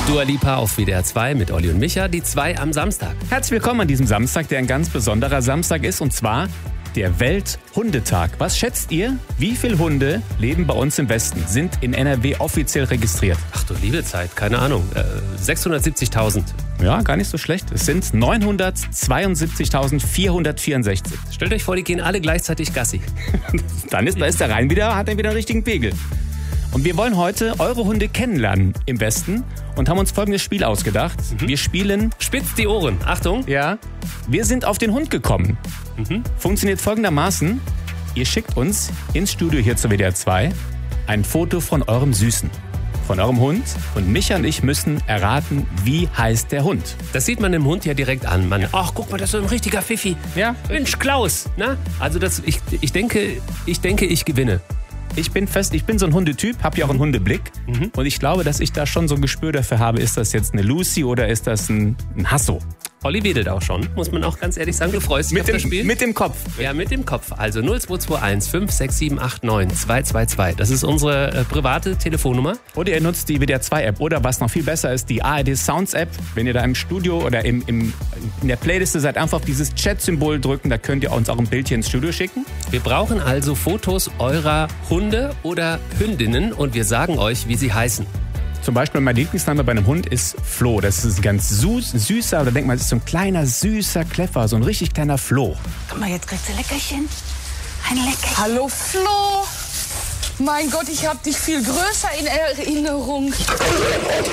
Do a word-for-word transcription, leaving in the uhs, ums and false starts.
Dua Lipa auf W D R zwei mit Olli und Micha, die zwei am Samstag. Herzlich willkommen an diesem Samstag, der ein ganz besonderer Samstag ist, und zwar der Welthundetag. Was schätzt ihr, wie viele Hunde leben bei uns im Westen, sind in N R W offiziell registriert? Ach du liebe Zeit, keine Ahnung, äh, sechshundertsiebzigtausend. Ja, gar nicht so schlecht. Es sind neunhundertzweiundsiebzigtausendvierhundertvierundsechzig. Stellt euch vor, die gehen alle gleichzeitig Gassi. Dann ist, da ist der Rhein wieder, hat er wieder einen richtigen Pegel. Und wir wollen heute eure Hunde kennenlernen im Westen und haben uns folgendes Spiel ausgedacht. Mhm. Wir spielen... Spitzt die Ohren, Achtung. Ja, wir sind auf den Hund gekommen. Mhm. Funktioniert folgendermaßen. Ihr schickt uns ins Studio hier zur W D R zwei ein Foto von eurem Süßen, von eurem Hund. Und Micha und ich müssen erraten, wie heißt der Hund. Das sieht man dem Hund ja direkt an. Man, ach, guck mal, das ist so ein richtiger Pfiffi. Ja. Mensch, Klaus. Na? Also das, ich, ich, denke, ich denke, ich gewinne. Ich bin fest, ich bin so ein Hundetyp, habe ja auch einen Hundeblick. Mhm. Und ich glaube, dass ich da schon so ein Gespür dafür habe, ist das jetzt eine Lucy oder ist das ein, ein Hasso? Olli wedelt auch schon, muss man auch ganz ehrlich sagen. Du freust dich mit auf dem, das Spiel? Mit dem Kopf. Ja, mit dem Kopf. Also null zwei zwei eins fünf sechs sieben acht neun zwei zwei zwei. Das ist unsere äh, private Telefonnummer. Oder ihr nutzt die W D R zwei App. Oder was noch viel besser ist, die A R D Sounds App. Wenn ihr da im Studio oder im, im, in der Playliste seid, einfach auf dieses Chat-Symbol drücken. Da könnt ihr uns auch ein Bildchen ins Studio schicken. Wir brauchen also Fotos eurer Hunde oder Hündinnen und wir sagen euch, wie sie heißen. Zum Beispiel mein Lieblingsname bei einem Hund ist Flo. Das ist ein ganz süß, süßer, oder denkt man, das ist so ein kleiner, süßer Kläffer, so ein richtig kleiner Flo. Guck mal, jetzt kriegst du Leckerchen. Ein Leckerchen. Hallo Flo. Mein Gott, ich hab dich viel größer in Erinnerung.